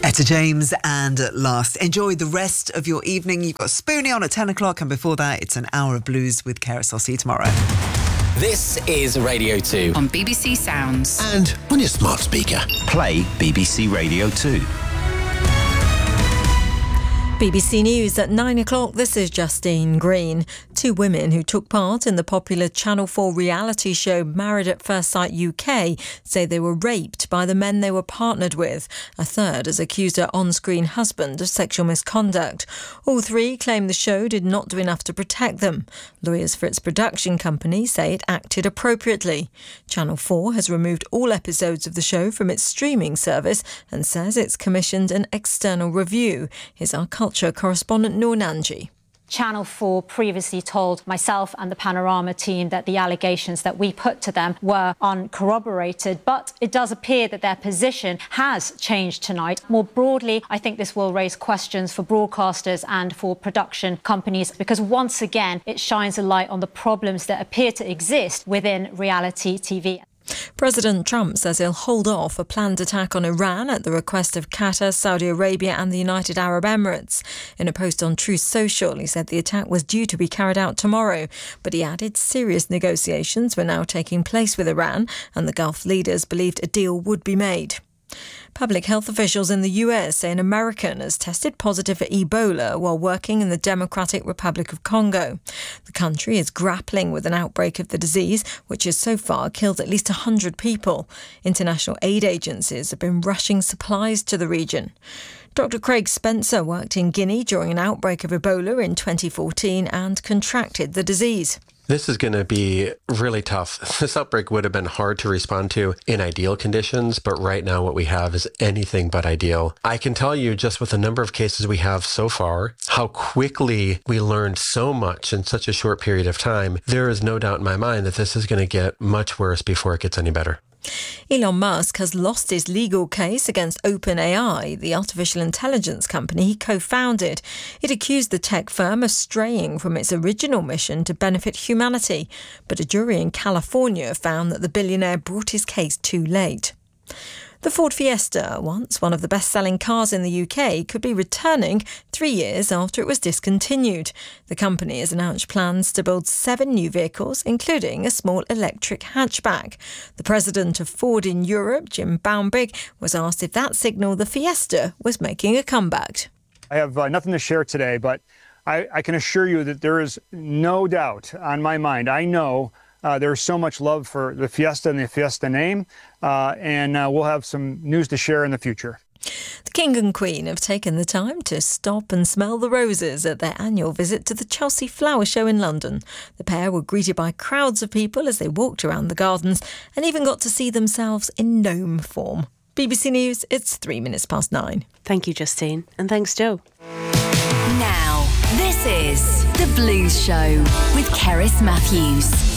Etta James and At Last. Enjoy the rest of your evening. You've got Spoonie on at 10 o'clock, and before that, it's an hour of blues with Keris. I'll see you tomorrow. This is Radio 2 on BBC Sounds and on your smart speaker. Play BBC Radio 2. BBC News at 9 o'clock. This is Justine Green. Two women who took part in the popular Channel 4 reality show Married at First Sight UK say they were raped by the men they were partnered with. A third has accused her on-screen husband of sexual misconduct. All three claim the show did not do enough to protect them. Lawyers for its production company say it acted appropriately. Channel 4 has removed all episodes of the show from its streaming service and says it's commissioned an external review. Here's our culture correspondent Noor Nanji. Channel 4 previously told myself and the Panorama team that the allegations that we put to them were uncorroborated, but it does appear that their position has changed tonight. More broadly, I think this will raise questions for broadcasters and for production companies, because once again, it shines a light on the problems that appear to exist within reality TV. President Trump says he'll hold off a planned attack on Iran at the request of Qatar, Saudi Arabia and the United Arab Emirates. In a post on Truth Social, he said the attack was due to be carried out tomorrow, but he added serious negotiations were now taking place with Iran and the Gulf leaders believed a deal would be made. Public health officials in the US say an American has tested positive for Ebola while working in the Democratic Republic of Congo. The country is grappling with an outbreak of the disease, which has so far killed at least 100 people. International aid agencies have been rushing supplies to the region. Dr. Craig Spencer worked in Guinea during an outbreak of Ebola in 2014 and contracted the disease. This is going to be really tough. This outbreak would have been hard to respond to in ideal conditions, but right now what we have is anything but ideal. I can tell you just with the number of cases we have so far, how quickly we learned so much in such a short period of time. There is no doubt in my mind that this is going to get much worse before it gets any better. Elon Musk has lost his legal case against OpenAI, the artificial intelligence company he co-founded. It accused the tech firm of straying from its original mission to benefit humanity, but a jury in California found that the billionaire brought his case too late. The Ford Fiesta, once one of the best-selling cars in the UK, could be returning 3 years after it was discontinued. The company has announced plans to build 7 new vehicles, including a small electric hatchback. The president of Ford in Europe, Jim Baumbick, was asked if that signalled the Fiesta was making a comeback. I have nothing to share today, but I can assure you that there is no doubt on my mind. I know there's so much love for the Fiesta and the Fiesta name, and we'll have some news to share in the future. The King and Queen have taken the time to stop and smell the roses at their annual visit to the Chelsea Flower Show in London. The pair were greeted by crowds of people as they walked around the gardens and even got to see themselves in gnome form. BBC News, it's 9:03. Thank you, Justine, and thanks, Joe. Now, this is The Blues Show with Keris Matthews.